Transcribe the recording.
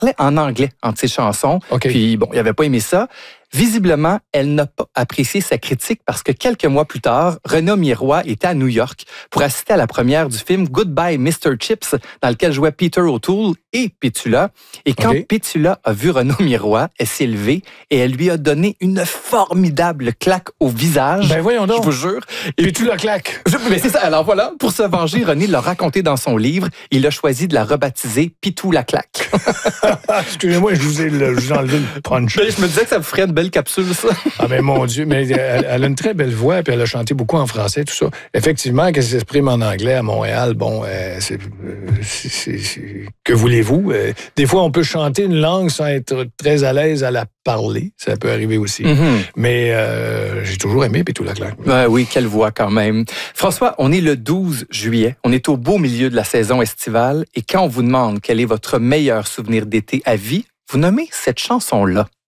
parlait en anglais entre ses chansons. OK. Puis, bon, il n'avait pas aimé ça. Visiblement, elle n'a pas apprécié sa critique parce que quelques mois plus tard, Renaud Miroir était à New York pour assister à la première du film Goodbye Mr. Chips, dans lequel jouaient Peter O'Toole et Pétula. Et quand Pétula a vu Renaud Miroir, elle s'est levée et elle lui a donné une formidable claque au visage. Ben voyons donc. Je vous jure. Et Pétula claque. Mais c'est ça. Alors voilà, pour se venger, René l'a raconté dans son livre. Il a choisi de la rebaptiser Pitou la claque. Excusez-moi, je vous ai enlevé le punch. Ben, je me disais que ça vous ferait une belle capsule, ça. Ah, mais mon Dieu, mais elle a une très belle voix, puis elle a chanté beaucoup en français, tout ça. Effectivement, qu'elle s'exprime en anglais à Montréal, bon, que voulez-vous? Des fois, on peut chanter une langue sans être très à l'aise à la parler. Ça peut arriver aussi. Mais j'ai toujours aimé Pétula claque. Oui, quelle voix quand même. François, on est le 12 juillet. On est au beau milieu de la saison estivale. Et quand on vous demande quel est votre meilleur souvenir d'été à vie, vous nommez cette chanson-là.